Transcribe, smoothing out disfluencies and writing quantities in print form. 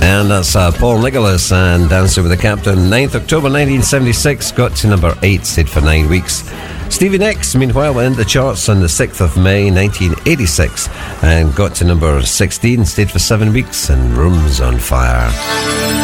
And that's Paul Nicholas and Dancing with the Captain. 9th October 1976, got to number 8, stayed for 9 weeks. Stevie Nicks, meanwhile, in the charts on the 6th of May 1986 and got to number 16, stayed for 7 weeks, and Rooms on Fire.